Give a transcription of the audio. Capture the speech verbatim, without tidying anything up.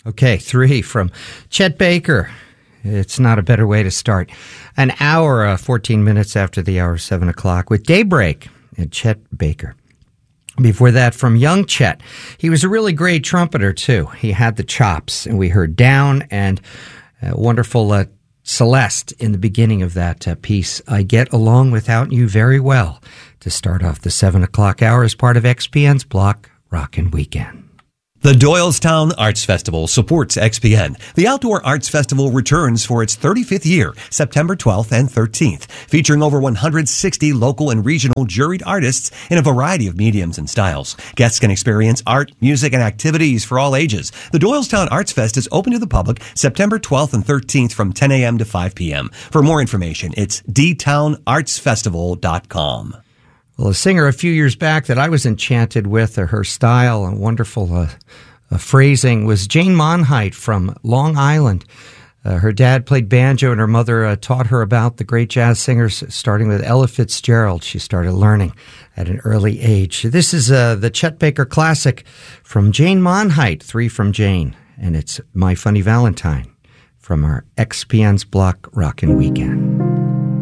Okay, three from Chet Baker. It's not a better way to start. An hour, uh, fourteen minutes after the hour, seven o'clock, with Daybreak and Chet Baker. Before that, from young Chet. He was a really great trumpeter, too. He had the chops, and we heard Down and uh, wonderful uh, Celeste in the beginning of that uh, piece. I Get Along Without You Very Well, to start off the seven o'clock hour as part of X P N's Block Rockin' Weekend. The Doylestown Arts Festival supports X P N. The Outdoor Arts Festival returns for its thirty-fifth year, September twelfth and thirteenth, featuring over one hundred sixty local and regional juried artists in a variety of mediums and styles. Guests can experience art, music, and activities for all ages. The Doylestown Arts Fest is open to the public September twelfth and thirteenth from ten a.m. to five p.m. For more information, it's d town arts festival dot com. Well, a singer a few years back that I was enchanted with, uh, her style and wonderful uh, uh, phrasing, was Jane Monheit from Long Island. Uh, her dad played banjo, and her mother uh, taught her about the great jazz singers, starting with Ella Fitzgerald. She started learning at an early age. This is uh, the Chet Baker classic from Jane Monheit, three from Jane, and it's My Funny Valentine from our X P N's Block Rockin' Weekend.